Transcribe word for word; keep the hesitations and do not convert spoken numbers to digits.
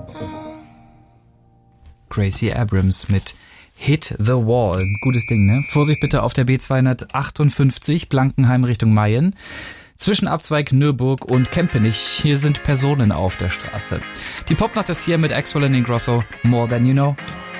Gracie Abrams mit Hit the Wall. Gutes Ding, ne? Vorsicht bitte auf der B zweihundertachtundfünfzig, Blankenheim Richtung Mayen. Zwischenabzweig Nürburg und Kempenich. Hier sind Personen auf der Straße. Die Popnacht ist hier mit Axwell and Ingrosso, More Than You Know.